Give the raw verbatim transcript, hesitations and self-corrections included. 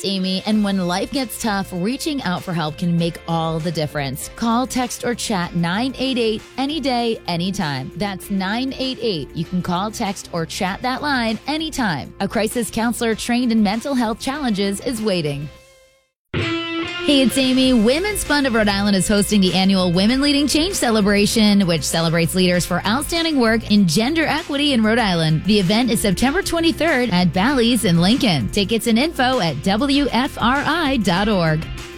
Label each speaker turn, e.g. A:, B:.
A: Amy, and when life gets tough, reaching out for help can make all the difference. Call, text, or chat nine eight eight any day, anytime. That's nine eight eight. You can call, text, or chat that line anytime. A crisis counselor trained in mental health challenges is waiting. Hey, it's Amy. Women's Fund of Rhode Island is hosting the annual Women Leading Change Celebration, which celebrates leaders for outstanding work in gender equity in Rhode Island. The event is September twenty-third at Bally's in Lincoln. Tickets and info at W F R I dot org.